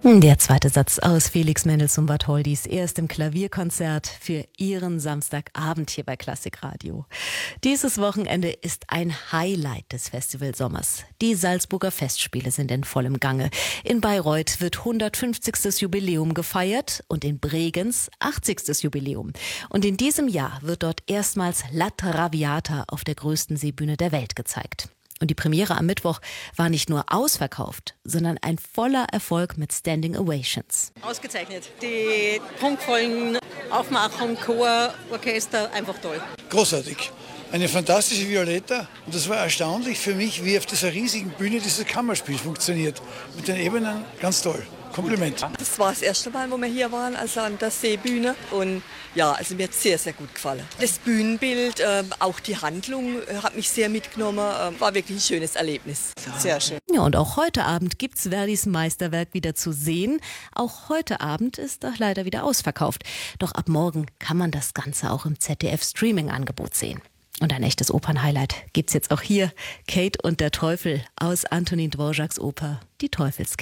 Der zweite Satz aus Felix Mendelssohn Bartholdys erstem Klavierkonzert für Ihren Samstagabend hier bei Klassikradio. Dieses Wochenende ist ein Highlight des Festivalsommers. Die Salzburger Festspiele sind in vollem Gange. In Bayreuth wird 150. Jubiläum gefeiert und in Bregenz 80. Jubiläum. Und in diesem Jahr wird dort erstmals La Traviata auf der größten Seebühne der Welt gezeigt. Und die Premiere am Mittwoch war nicht nur ausverkauft, sondern ein voller Erfolg mit Standing Ovations. Ausgezeichnet. Die prunkvollen Aufmachung, Chor, Orchester, einfach toll. Großartig. Eine fantastische Violetta. Und das war erstaunlich für mich, wie auf dieser riesigen Bühne dieses Kammerspiel funktioniert. Mit den Ebenen ganz toll. Kompliment. Das war das erste Mal, wo wir hier waren, also an der Seebühne. Und ja, also mir hat sehr, sehr gut gefallen. Das Bühnenbild, auch die Handlung hat mich sehr mitgenommen. War wirklich ein schönes Erlebnis. Sehr schön. Ja, und auch heute Abend gibt's Verdis Meisterwerk wieder zu sehen. Auch heute Abend ist er leider wieder ausverkauft. Doch ab morgen kann man das Ganze auch im ZDF-Streaming-Angebot sehen. Und ein echtes Opernhighlight gibt's jetzt auch hier. Kate und der Teufel aus Antonin Dvořáks Oper Die Teufelskerze.